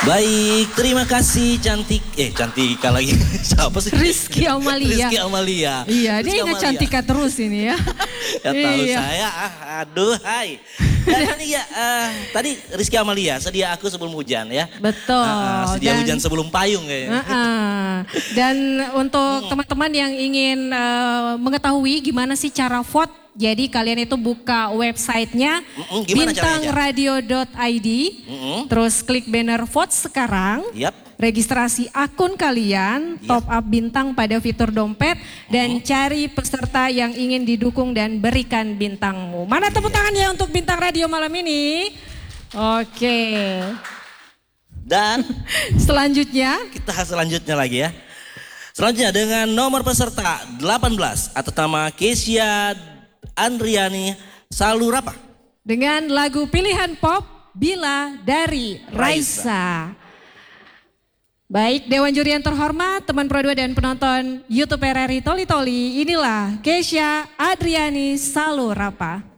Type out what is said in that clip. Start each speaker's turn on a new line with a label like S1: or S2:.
S1: Baik, terima kasih Cantika lagi. Siapa sih?
S2: Rizky Amalia.
S1: Rizky Amalia.
S2: Iya,
S1: Rizky
S2: dia ingat
S1: Amalia.
S2: Cantika terus ini ya.
S1: Ya tahu
S2: Iya.
S1: saya, aduh hai. Dan ini ya, tadi Rizky Amalia, sedia aku sebelum hujan ya.
S2: Betul.
S1: Sedia hujan sebelum payung kayaknya.
S2: Dan untuk teman-teman yang ingin mengetahui gimana sih cara vote, jadi kalian itu buka websitenya
S1: Gimana caranya,
S2: bintangradio.id, terus klik banner vote sekarang, registrasi akun kalian, top up bintang pada fitur dompet, dan cari peserta yang ingin didukung dan berikan bintangmu. Mana tepuk tangannya untuk Bintang Radio malam ini? Oke.
S1: Dan
S2: selanjutnya
S1: lagi ya. Selanjutnya dengan nomor peserta 18 atas nama Kesia Andriani Salurapa.
S2: Dengan lagu pilihan pop Bila dari Raisa. Baik, Dewan Juri yang terhormat, teman Pro 2 dan penonton YouTube RRI Toli Toli, inilah Kesia Andriani Salurapa.